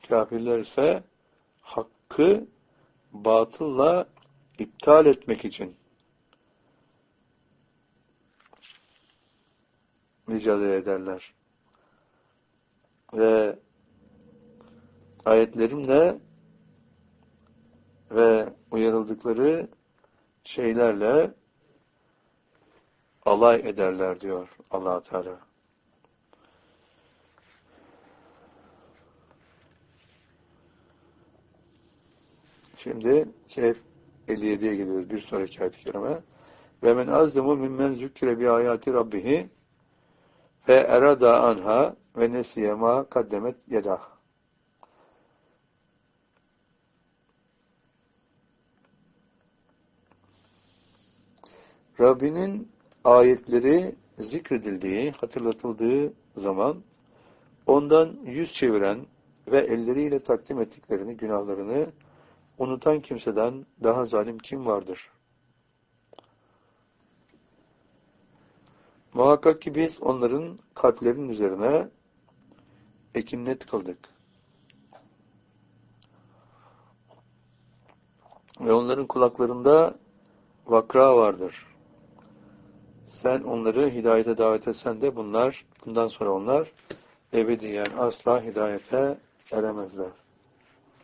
Kafirler ise hakkı batılla iptal etmek için mücadele ederler. Ve ayetlerimle ve uyarıldıkları şeylerle alay ederler diyor Allah Teala. Şimdi Kehf 57'ye geliyoruz. Bir sonraki ayet-i kerime. Ve men azlemu mimmen zükkire bi ayati rabbihi fe erada anha ve nesiye ma kaddemet yedah. Rabbinin ayetleri zikredildiği, hatırlatıldığı zaman ondan yüz çeviren ve elleriyle takdim ettiklerini, günahlarını unutan kimseden daha zalim kim vardır? Muhakkak ki biz onların kalplerinin üzerine ekinnet kıldık. Ve onların kulaklarında vakra vardır. Sen onları hidayete davet etsen de bundan sonra onlar ebediyen asla hidayete eremezler.